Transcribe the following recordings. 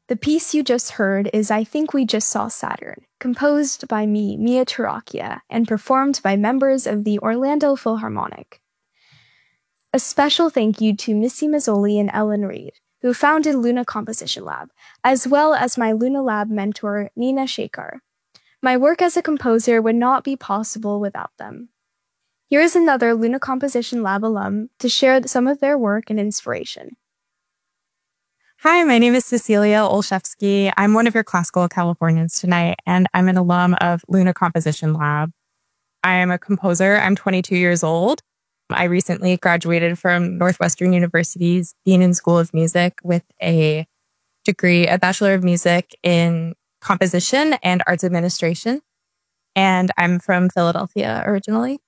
The piece you just heard is I Think We Just Saw Saturn, composed by me, Mia Tarakia, and performed by members of the Orlando Philharmonic. A special thank you to Missy Mazzoli and Ellen Reed, who founded Luna Composition Lab, as well as my Luna Lab mentor, Nina Shekar. My work as a composer would not be possible without them. Here is another Luna Composition Lab alum to share some of their work and inspiration. Hi, my name is Cecilia Olszewski. I'm one of your classical Californians tonight, and I'm an alum of Luna Composition Lab. I am a composer. I'm 22 years old. I recently graduated from Northwestern University's Bienen School of Music with a degree, a Bachelor of Music in Composition and Arts Administration. And I'm from Philadelphia originally.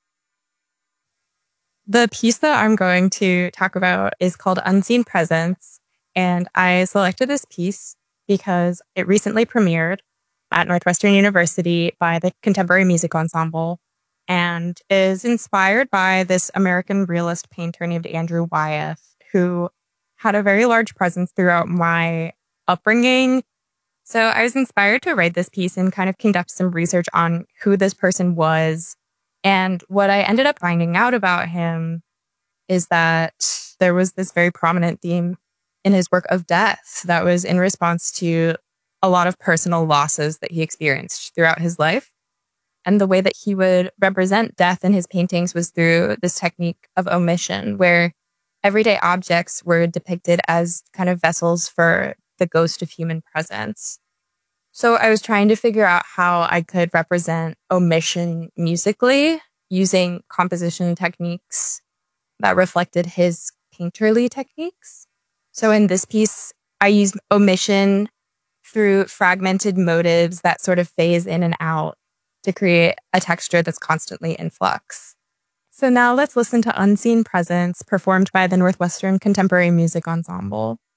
The piece that I'm going to talk about is called Unseen Presence. And I selected this piece because it recently premiered at Northwestern University by the Contemporary Music Ensemble and is inspired by this American realist painter named Andrew Wyeth, who had a very large presence throughout my upbringing. So I was inspired to write this piece and kind of conduct some research on who this person was. And what I ended up finding out about him is that there was this very prominent theme in his work of death that was in response to a lot of personal losses that he experienced throughout his life. And the way that he would represent death in his paintings was through this technique of omission, where everyday objects were depicted as kind of vessels for the ghost of human presence. So I was trying to figure out how I could represent omission musically using composition techniques that reflected his painterly techniques. So in this piece, I use omission through fragmented motives that sort of phase in and out to create a texture that's constantly in flux. So now let's listen to Unseen Presence, performed by the Northwestern Contemporary Music Ensemble.